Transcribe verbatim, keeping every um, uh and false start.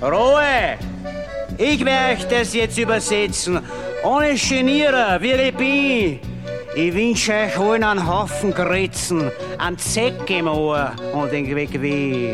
Ruhe! Ich werde euch das jetzt übersetzen, ohne Genieren, wie ich bin. Ich wünsche euch allen einen Haufen Gritzen, einen Zeck im Ohr und den Weg weh.